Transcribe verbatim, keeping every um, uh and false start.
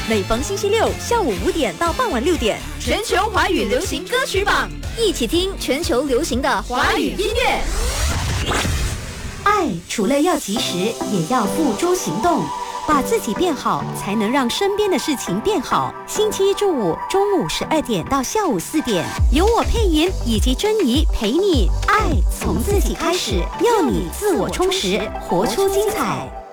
每逢星期六下午五点到傍晚六点， 全球华语流行歌曲榜， 一起听全球流行的华语音乐。 爱除了要及时，也要付诸行动。把自己变好，才能让身边的事情变好。星期一至五中午十二点到下午四点，由我配音以及珍妮陪你。爱从自己开始，要你自我充实，活出精彩。